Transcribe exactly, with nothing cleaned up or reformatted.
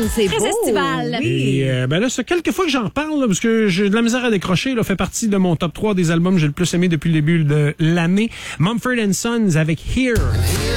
c'est Très beau. estival. Et euh, ben là, c'est quelques fois que j'en reparle, là, parce que j'ai de la misère à décrocher. Là, fait partie de mon top trois des albums que j'ai le plus aimé depuis le début de l'année. Mumford and Sons avec Here.